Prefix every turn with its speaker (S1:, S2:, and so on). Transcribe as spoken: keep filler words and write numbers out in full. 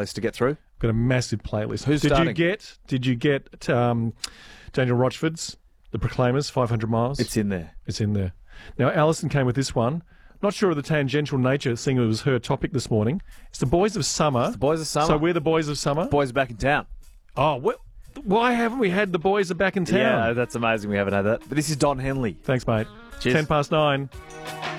S1: playlist to get through.
S2: Got a massive playlist.
S1: Who's
S2: did
S1: starting?
S2: you get? Did you get um, Daniel Rochford's The Proclaimers, five hundred miles?
S1: It's in there.
S2: It's in there. Now, Alison came with this one. Not sure of the tangential nature, seeing it was her topic this morning. It's the Boys of Summer.
S1: It's the Boys of Summer.
S2: So we're the Boys of Summer.
S1: Boys are back in town.
S2: Oh, wh- why haven't we had the Boys are back in town?
S1: Yeah, that's amazing. We haven't had that. But this is Don Henley.
S2: Thanks, mate.
S1: Cheers.
S2: Ten past nine.